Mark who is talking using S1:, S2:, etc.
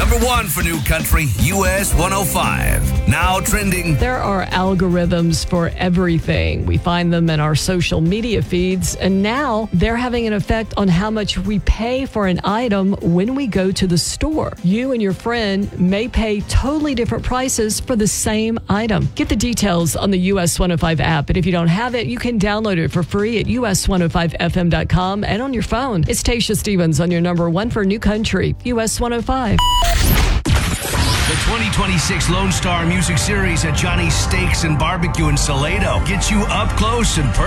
S1: Number 1 for New Country, US 105. Now trending.
S2: There are algorithms for everything. We find them in our social media feeds, and now they're having an effect on how much we pay for an item when we go to the store. You and your friend may pay totally different prices for the same item. Get the details on the US 105 app, and if you don't have it, you can download it for free at us105fm.com and on your phone. It's Tasha Stevens on your number 1 for New Country, US 105.
S1: The 2026 Lone Star Music Series at Johnny's Steaks and Barbecue in Salado gets you up close and personal.